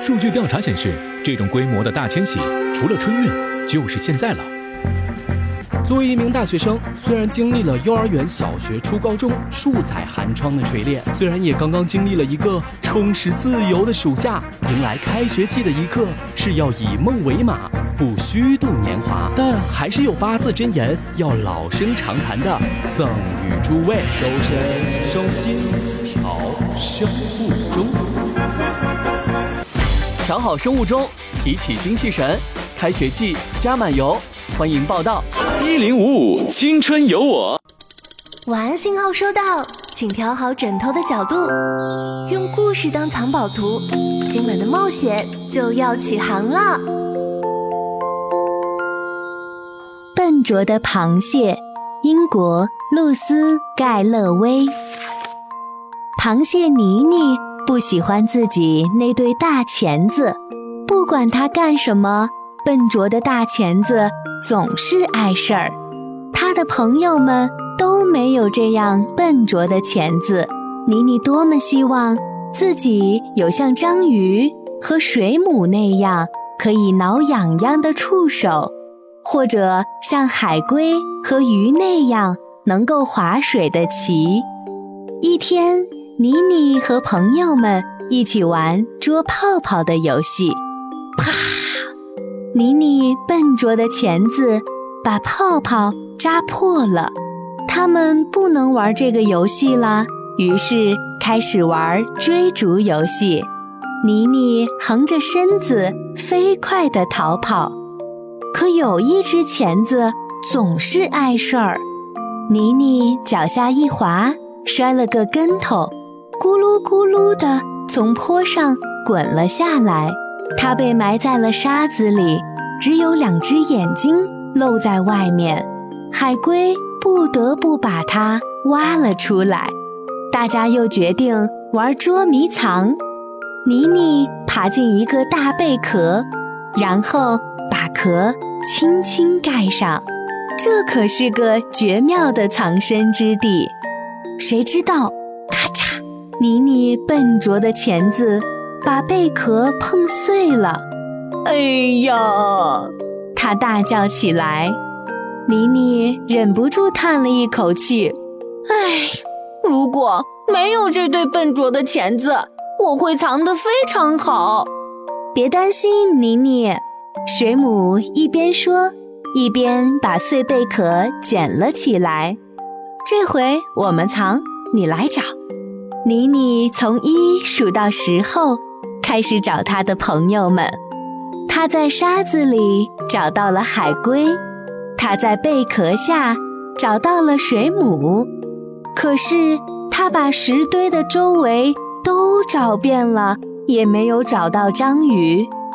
数据调查显示，这种规模的大迁徙，除了春运，就是现在了。 作为一名大学生，虽然经历了幼儿园、小学、初高中数载寒窗的锤炼，虽然也刚刚经历了一个充实自由的暑假，迎来开学季的一刻是要以梦为马，不虚度年华，但还是有8字真言要老生常谈的赠予诸位：收身、收心、调生物钟。调好生物钟，提起精气神，开学季加满油，欢迎报到。 1055青春有我。 晚安信号收到，请调好枕头的角度，用故事当藏宝图，今晚的冒险就要起航了。 笨拙的螃蟹，英国露丝·盖勒威。螃蟹妮妮不喜欢自己那对大钳子，不管它干什么，笨拙的大钳子总是碍事儿。他的朋友们都没有这样笨拙的钳子。妮妮多么希望自己有像章鱼和水母那样可以挠痒痒的触手，或者像海龟和鱼那样能够划水的鳍。一天，妮妮和朋友们一起玩捉泡泡的游戏。啪！妮妮笨拙的钳子把泡泡扎破了，他们不能玩这个游戏了，于是开始玩追逐游戏。妮妮横着身子飞快地逃跑，可有一只钳子总是碍事儿。妮妮脚下一滑，摔了个跟头，咕噜咕噜地从坡上滚了下来。她被埋在了沙子里，只有2只眼睛露在外面。海龟不得不把它挖了出来。大家又决定玩捉迷藏。妮妮爬进一个大贝壳，然后把壳轻轻盖上，这可是个绝妙的藏身之地。谁知道，咔嚓，妮妮笨拙的钳子把贝壳碰碎了。哎呀！她大叫起来。妮妮忍不住叹了一口气，如果没有这对笨拙的钳子，我会藏得非常好。别担心，妮妮，水母一边说，一边把碎贝壳捡了起来。这回我们藏，你来找。妮妮从1数到10后，开始找她的朋友们。她在沙子里找到了海龟，她在贝壳下找到了水母，可是她把石堆的周围都找遍了，也没有找到章鱼。